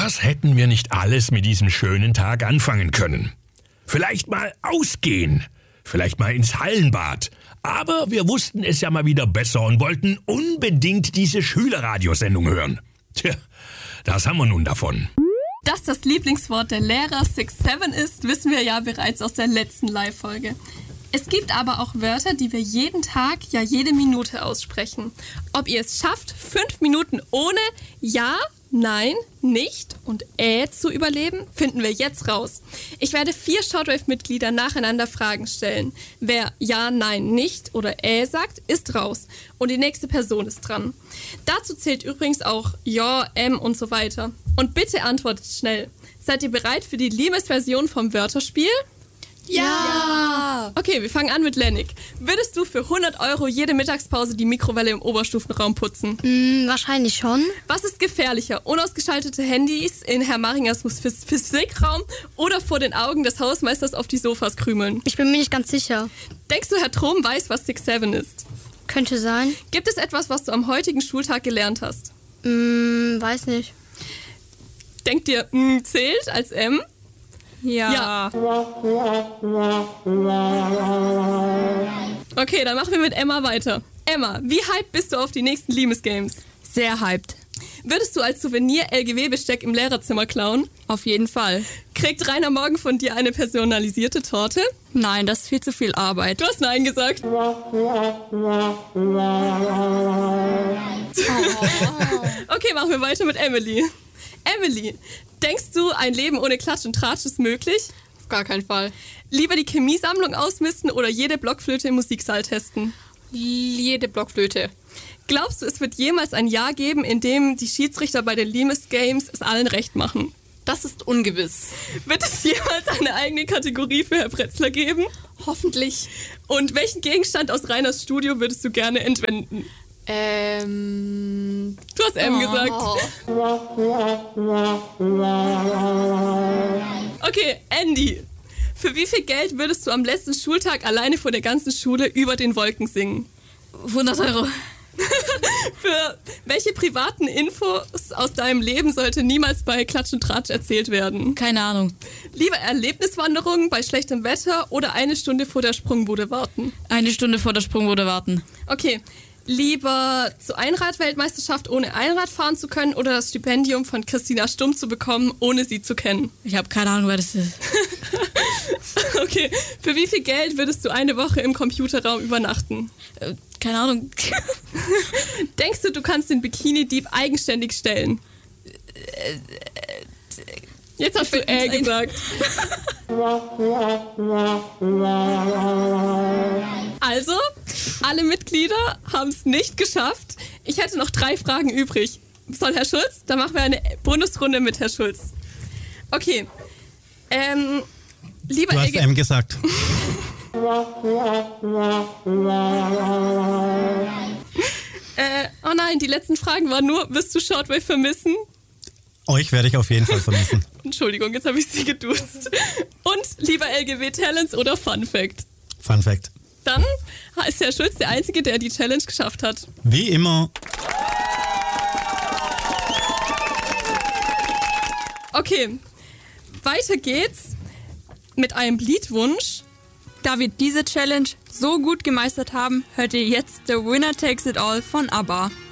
Was hätten wir nicht alles mit diesem schönen Tag anfangen können? Vielleicht mal ausgehen, vielleicht mal ins Hallenbad. Aber wir wussten es ja mal wieder besser und wollten unbedingt diese Schülerradiosendung hören. Tja, das haben wir nun davon. Dass das Lieblingswort der Lehrer 6-7 ist, wissen wir ja bereits aus der letzten Live-Folge. Es gibt aber auch Wörter, die wir jeden Tag, ja jede Minute aussprechen. Ob ihr es schafft, 5 Minuten ohne Ja, Nein, Nicht und zu überleben, finden wir jetzt raus. Ich werde 4 Shortwave-Mitglieder nacheinander Fragen stellen. Wer Ja, Nein, Nicht oder sagt, ist raus. Und die nächste Person ist dran. Dazu zählt übrigens auch Ja, und so weiter. Und bitte antwortet schnell. Seid ihr bereit für die Limes-Version vom Wörterspiel? Ja! Okay, wir fangen an mit Lennik. Würdest du für 100 € jede Mittagspause die Mikrowelle im Oberstufenraum putzen? Wahrscheinlich schon. Was ist gefährlicher? Unausgeschaltete Handys in Herr Maringers Physikraum oder vor den Augen des Hausmeisters auf die Sofas krümeln? Ich bin mir nicht ganz sicher. Denkst du, Herr Trom weiß, was 6-7 ist? Könnte sein. Gibt es etwas, was du am heutigen Schultag gelernt hast? Weiß nicht. Denkt ihr, zählt als M? Ja. Okay, dann machen wir mit Emma weiter. Emma, wie hyped bist du auf die nächsten Limes Games? Sehr hyped. Würdest du als Souvenir LGW-Besteck im Lehrerzimmer klauen? Auf jeden Fall. Kriegt Rainer morgen von dir eine personalisierte Torte? Nein, das ist viel zu viel Arbeit. Du hast Nein gesagt. Okay, machen wir weiter mit Emily. Emily, denkst du, ein Leben ohne Klatsch und Tratsch ist möglich? Auf gar keinen Fall. Lieber die Chemiesammlung ausmisten oder jede Blockflöte im Musiksaal testen? Jede Blockflöte. Glaubst du, es wird jemals ein Jahr geben, in dem die Schiedsrichter bei den Limes Games es allen recht machen? Das ist ungewiss. Wird es jemals eine eigene Kategorie für Herr Pretzler geben? Hoffentlich. Und welchen Gegenstand aus Reiners Studio würdest du gerne entwenden? Du hast M gesagt. Okay, Andy. Für wie viel Geld würdest du am letzten Schultag alleine vor der ganzen Schule über den Wolken singen? 100 €. Für welche privaten Infos aus deinem Leben sollte niemals bei Klatsch und Tratsch erzählt werden? Keine Ahnung. Lieber Erlebniswanderungen bei schlechtem Wetter oder 1 Stunde vor der Sprungbude warten? 1 Stunde vor der Sprungbude warten. Okay. Lieber zur Einrad-Weltmeisterschaft ohne Einrad fahren zu können oder das Stipendium von Christina Stumm zu bekommen, ohne sie zu kennen? Ich habe keine Ahnung, wer das ist. Okay, für wie viel Geld würdest du eine Woche im Computerraum übernachten? Keine Ahnung. Denkst du, du kannst den Bikini-Dieb eigenständig stellen? Jetzt hast du gesagt. Also, alle Mitglieder haben es nicht geschafft. Ich hätte noch 3 Fragen übrig. Soll Herr Schulz? Dann machen wir eine Bonusrunde mit Herr Schulz. Okay. Lieber Du hast M gesagt. Oh nein, die letzten Fragen waren nur, wirst du Shortwave vermissen? Euch werde ich auf jeden Fall vermissen. Entschuldigung, jetzt habe ich sie geduzt. Und lieber LGW Talents oder Fun Fact? Fun Fact. Dann ist Herr Schulz der Einzige, der die Challenge geschafft hat. Wie immer. Okay, weiter geht's mit einem Liedwunsch. Da wir diese Challenge so gut gemeistert haben, hört ihr jetzt The Winner Takes It All von ABBA.